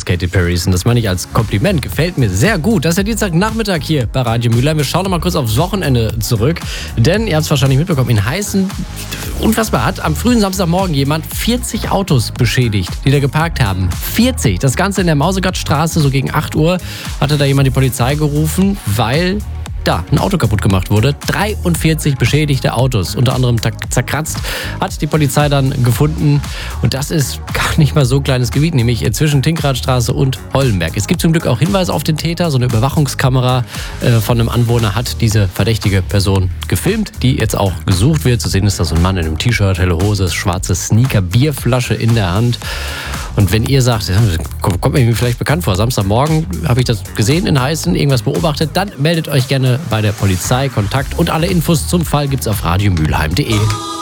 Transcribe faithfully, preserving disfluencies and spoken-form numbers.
als Katy Perry ist. Und das meine ich als Kompliment. Gefällt mir sehr gut. Das ist der Dienstagnachmittag hier bei Radio Mülheim. Wir schauen noch mal kurz aufs Wochenende zurück. Denn, ihr habt es wahrscheinlich mitbekommen, in Heißen, unfassbar, hat am frühen Samstagmorgen jemand vierzig Autos beschädigt, die da geparkt haben. vierzig. Das Ganze in der Mausegattstraße, so gegen acht Uhr, hatte da jemand die Polizei gerufen, weil da ein Auto kaputt gemacht wurde. dreiundvierzig beschädigte Autos, unter anderem zerkratzt, hat die Polizei dann gefunden. Und das ist gar nicht mal so ein kleines Gebiet, nämlich zwischen Tinkradstraße und Hollenberg. Es gibt zum Glück auch Hinweise auf den Täter. So eine Überwachungskamera äh, von einem Anwohner hat diese verdächtige Person gefilmt, die jetzt auch gesucht wird. Zu sehen ist da so ein Mann in einem T-Shirt, helle Hose, schwarze Sneaker, Bierflasche in der Hand. Und wenn ihr sagt, ja, kommt mir vielleicht bekannt vor, Samstagmorgen habe ich das gesehen in Heißen, irgendwas beobachtet, dann meldet euch gerne bei der Polizei. Kontakt und alle Infos zum Fall gibt's auf radiomülheim punkt de.